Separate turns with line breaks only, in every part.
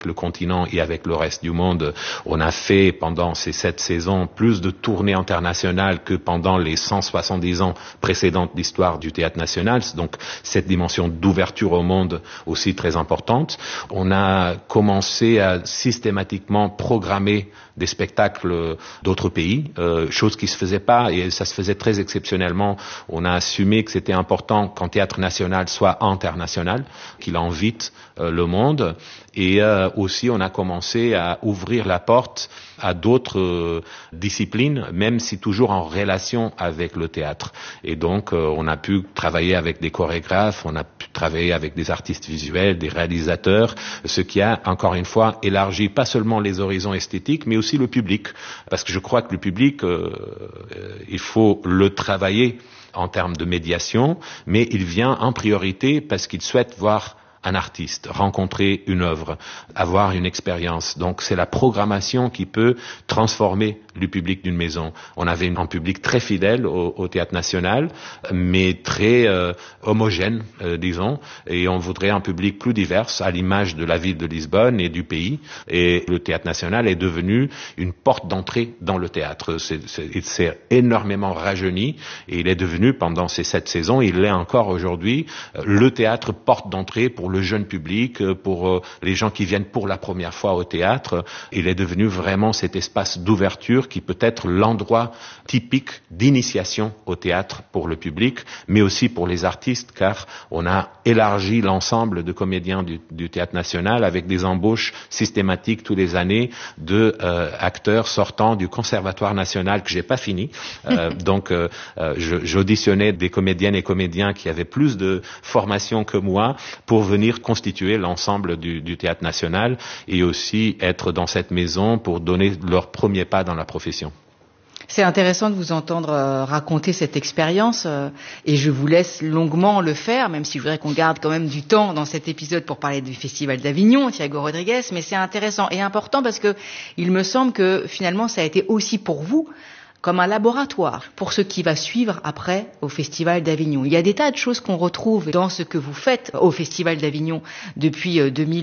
le continent et avec le reste du monde. On a fait pendant ces 7 saisons plus de tournées internationales que pendant les 170 ans précédentes d'histoire du Théâtre National. Donc cette dimension d'ouverture au monde aussi très importante. On a commencé à systématiquement programmer des spectacles d'autres pays, chose qui se faisait pas et ça se faisait très exceptionnellement. On a assumé que c'était important qu'un théâtre national soit international, qu'il invite le monde et aussi on a commencé à ouvrir la porte à d'autres disciplines, même si toujours en relation avec le théâtre. Et donc on a pu travailler avec des chorégraphes, on a pu travailler avec des artistes visuels, des réalisateurs, ce qui a encore une fois élargi pas seulement les horizons esthétiques, mais aussi le public. Parce que je crois que le public, il faut le travailler en termes de médiation, mais il vient en priorité parce qu'il souhaite voir un artiste, rencontrer une œuvre, avoir une expérience. Donc c'est la programmation qui peut transformer le public d'une maison. On avait un public très fidèle au Théâtre National, mais très homogène, disons, et on voudrait un public plus divers, à l'image de la ville de Lisbonne et du pays. Et le Théâtre National est devenu une porte d'entrée dans le théâtre. Il s'est énormément rajeuni et il est devenu, pendant ces 7 saisons, il l'est encore aujourd'hui, le théâtre porte d'entrée pour le jeune public, pour les gens qui viennent pour la première fois au théâtre. Il est devenu vraiment cet espace d'ouverture qui peut être l'endroit typique d'initiation au théâtre pour le public, mais aussi pour les artistes, car on a élargi l'ensemble de comédiens du Théâtre National avec des embauches systématiques tous les années de acteurs sortant du Conservatoire National que j'ai pas fini. Donc j'auditionnais des comédiennes et comédiens qui avaient plus de formation que moi pour venir constituer l'ensemble du Théâtre National et aussi être dans cette maison pour donner leur premier pas dans la profession.
C'est intéressant de vous entendre raconter cette expérience et je vous laisse longuement le faire, même si je voudrais qu'on garde quand même du temps dans cet épisode pour parler du Festival d'Avignon, Thiago Rodrigues, mais c'est intéressant et important parce que il me semble que finalement ça a été aussi pour vous comme un laboratoire pour ce qui va suivre après au Festival d'Avignon. Il y a des tas de choses qu'on retrouve dans ce que vous faites au Festival d'Avignon depuis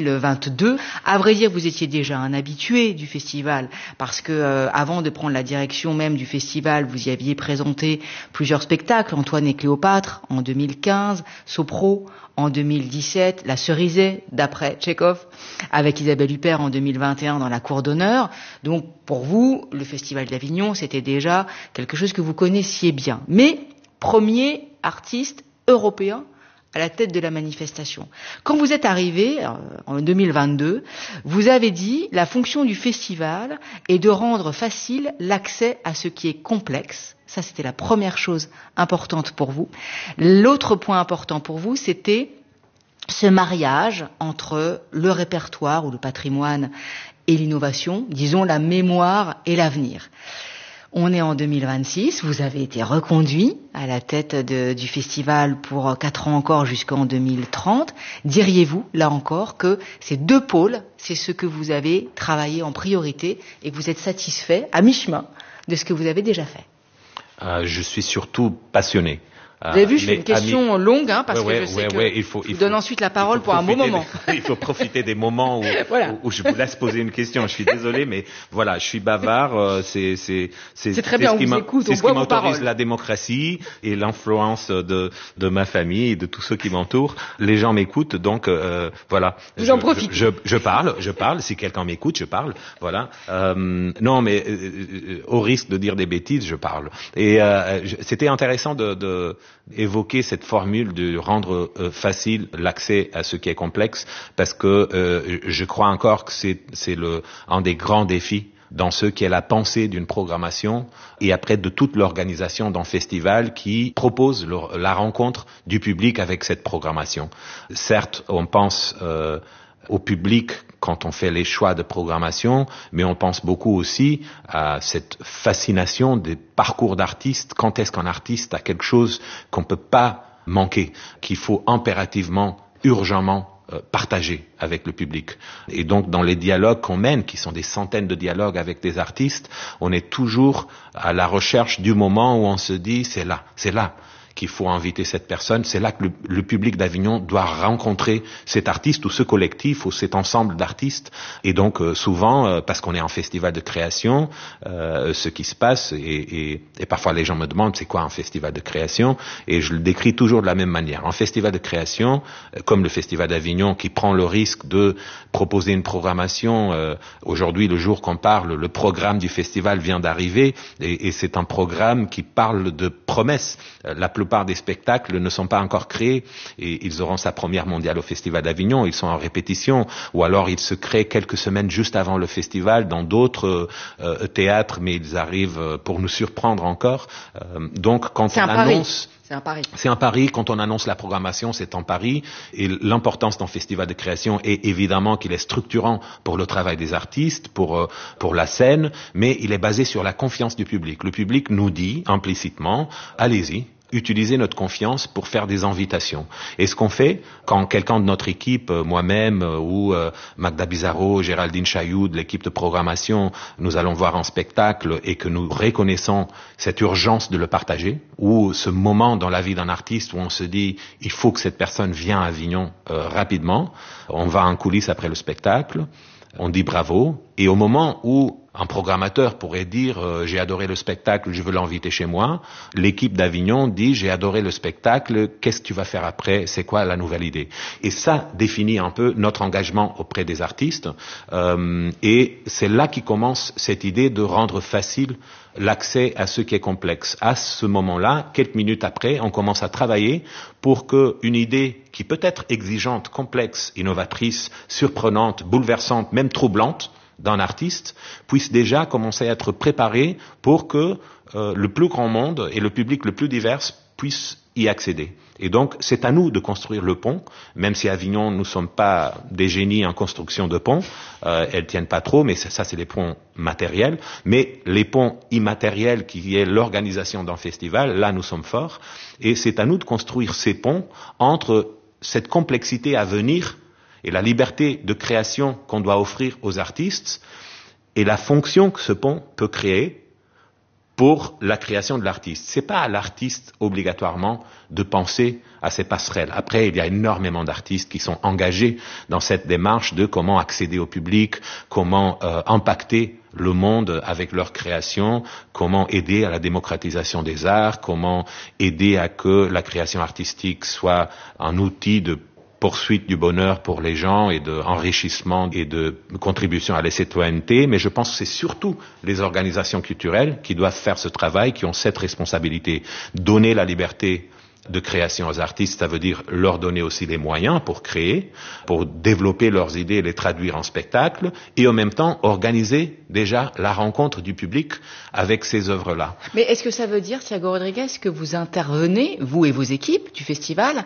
2022. À vrai dire, vous étiez déjà un habitué du festival parce que avant de prendre la direction même du festival, vous y aviez présenté plusieurs spectacles, Antoine et Cléopâtre en 2015, Sopro en 2017, La Cerisay d'après Tchekhov, avec Isabelle Huppert en 2021 dans la cour d'honneur. Donc pour vous, le Festival d'Avignon, c'était déjà quelque chose que vous connaissiez bien. Mais premier artiste européen à la tête de la manifestation. Quand vous êtes arrivé en 2022, vous avez dit la fonction du festival est de rendre facile l'accès à ce qui est complexe. Ça, c'était la première chose importante pour vous. L'autre point important pour vous, c'était ce mariage entre le répertoire ou le patrimoine et l'innovation, disons la mémoire et l'avenir. On est en 2026, vous avez été reconduit à la tête du festival pour 4 ans encore jusqu'en 2030. Diriez-vous, là encore, que ces 2 pôles, c'est ce que vous avez travaillé en priorité et que vous êtes satisfait, à mi-chemin, de ce que vous avez déjà fait?
Je suis surtout passionné.
Vous avez vu, je fais une question longue, parce que je sais que
il faut,
je vous donne ensuite la parole pour un bon moment.
Il faut profiter des moments où je vous laisse poser une question. Je suis désolé, mais voilà, je suis bavard. C'est
très bien, on vous écoute,
c'est ce qui m'autorise la démocratie et l'influence de ma famille et de tous ceux qui m'entourent. Les gens m'écoutent, donc voilà.
Vous en profitez.
Je parle. Si quelqu'un m'écoute, je parle. Voilà. Non, mais au risque de dire des bêtises, je parle. Et c'était intéressant de évoquer cette formule de rendre facile l'accès à ce qui est complexe, parce que je crois encore que c'est un des grands défis dans ce qui est la pensée d'une programmation et après de toute l'organisation d'un festival qui propose la rencontre du public avec cette programmation. Certes, on pense au public quand on fait les choix de programmation, mais on pense beaucoup aussi à cette fascination des parcours d'artistes. Quand est-ce qu'un artiste a quelque chose qu'on peut pas manquer, qu'il faut impérativement, urgemment partager avec le public. Et donc, dans les dialogues qu'on mène, qui sont des centaines de dialogues avec des artistes, on est toujours à la recherche du moment où on se dit, c'est là qu'il faut inviter cette personne. C'est là que le public d'Avignon doit rencontrer cet artiste ou ce collectif ou cet ensemble d'artistes. Et donc souvent, parce qu'on est en festival de création, ce qui se passe, et parfois les gens me demandent c'est quoi un festival de création, et je le décris toujours de la même manière. Un festival de création, comme le festival d'Avignon, qui prend le risque de proposer une programmation. Aujourd'hui, le jour qu'on parle, le programme du festival vient d'arriver, et c'est un programme qui parle de promesses. La plupart des spectacles ne sont pas encore créés, et ils auront sa première mondiale au festival d'Avignon, ils sont en répétition, ou alors ils se créent quelques semaines juste avant le festival dans d'autres théâtres, mais ils arrivent pour nous surprendre encore. Donc quand on annonce...
C'est un pari.
C'est un pari. Quand on annonce la programmation, c'est un pari. Et l'importance d'un festival de création est évidemment qu'il est structurant pour le travail des artistes, pour la scène, mais il est basé sur la confiance du public. Le public nous dit implicitement, allez-y. Utiliser notre confiance pour faire des invitations. Et ce qu'on fait, quand quelqu'un de notre équipe, moi-même ou Magda Bizarro, Géraldine Chailloux, de l'équipe de programmation, nous allons voir un spectacle et que nous reconnaissons cette urgence de le partager, ou ce moment dans la vie d'un artiste où on se dit il faut que cette personne vienne à Avignon rapidement, on va en coulisses après le spectacle, on dit bravo, et au moment où un programmateur pourrait dire j'ai adoré le spectacle, je veux l'inviter chez moi, l'équipe d'Avignon dit j'ai adoré le spectacle, qu'est-ce que tu vas faire après, c'est quoi la nouvelle idée? Et ça définit un peu notre engagement auprès des artistes, et c'est là qui commence cette idée de rendre facile l'accès à ce qui est complexe. À ce moment-là, quelques minutes après, on commence à travailler pour qu'une idée qui peut être exigeante, complexe, innovatrice, surprenante, bouleversante, même troublante, d'un artiste, puisse déjà commencer à être préparé pour que le plus grand monde et le public le plus divers puissent y accéder. Et donc, c'est à nous de construire le pont, même si à Avignon, nous ne sommes pas des génies en construction de ponts, elles tiennent pas trop, mais ça, c'est les ponts matériels. Mais les ponts immatériels, qui est l'organisation d'un festival, là, nous sommes forts. Et c'est à nous de construire ces ponts entre cette complexité à venir et la liberté de création qu'on doit offrir aux artistes, et la fonction que ce pont peut créer pour la création de l'artiste. C'est pas à l'artiste obligatoirement de penser à ces passerelles. Après, il y a énormément d'artistes qui sont engagés dans cette démarche de comment accéder au public, comment impacter le monde avec leur création, comment aider à la démocratisation des arts, comment aider à que la création artistique soit un outil de poursuite du bonheur pour les gens et d'enrichissement et de contribution à la citoyenneté, mais je pense que c'est surtout les organisations culturelles qui doivent faire ce travail, qui ont cette responsabilité. Donner la liberté de création aux artistes, ça veut dire leur donner aussi les moyens pour créer, pour développer leurs idées et les traduire en spectacle, et en même temps organiser déjà la rencontre du public avec ces œuvres-là.
Mais est-ce que ça veut dire, Thiago Rodrigues, que vous intervenez, vous et vos équipes du festival,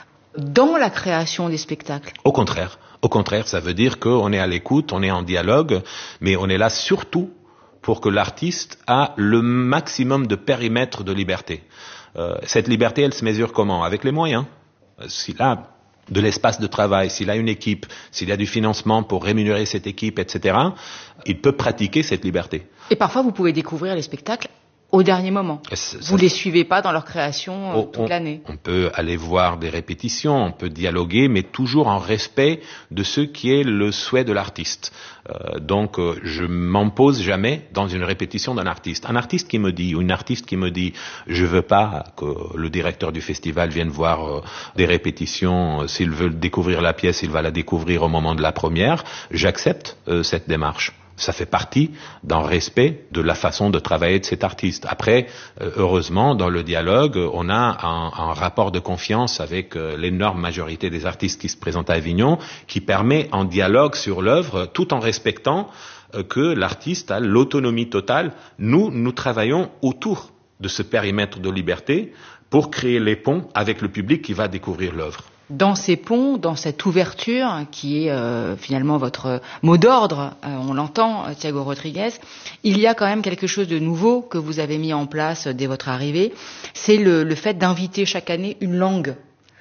dans la création des spectacles?
Au contraire, ça veut dire qu'on est à l'écoute, on est en dialogue, mais on est là surtout pour que l'artiste a le maximum de périmètre de liberté. Cette liberté, elle se mesure comment? Avec les moyens. S'il a de l'espace de travail, s'il a une équipe, s'il y a du financement pour rémunérer cette équipe, etc., il peut pratiquer cette liberté.
Et parfois, vous pouvez découvrir les spectacles au dernier moment. Vous les suivez pas dans leur création toute l'année.
On peut aller voir des répétitions, on peut dialoguer, mais toujours en respect de ce qui est le souhait de l'artiste. Donc, je m'impose jamais dans une répétition d'un artiste. Un artiste qui me dit, ou une artiste qui me dit, je veux pas que le directeur du festival vienne voir des répétitions. S'il veut découvrir la pièce, il va la découvrir au moment de la première. J'accepte cette démarche. Ça fait partie d'un respect de la façon de travailler de cet artiste. Après, heureusement, dans le dialogue, on a un rapport de confiance avec l'énorme majorité des artistes qui se présentent à Avignon, qui permet un dialogue sur l'œuvre, tout en respectant que l'artiste a l'autonomie totale. Nous travaillons autour de ce périmètre de liberté pour créer les ponts avec le public qui va découvrir l'œuvre.
Dans ces ponts, dans cette ouverture qui est finalement votre mot d'ordre, on l'entend, Thiago Rodrigues, il y a quand même quelque chose de nouveau que vous avez mis en place dès votre arrivée, c'est le fait d'inviter chaque année une langue.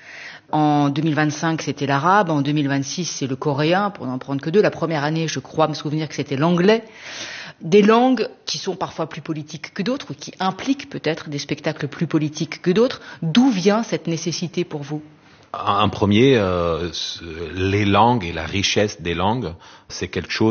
En 2025, c'était l'arabe, en 2026, c'est le coréen, pour n'en prendre que deux. La première année, je crois me souvenir que c'était l'anglais. des langues qui sont parfois plus politiques que d'autres, ou qui impliquent peut-être des spectacles plus politiques que d'autres. D'où vient cette nécessité pour vous ?
En premier, les langues et la richesse des langues, c'est quelque chose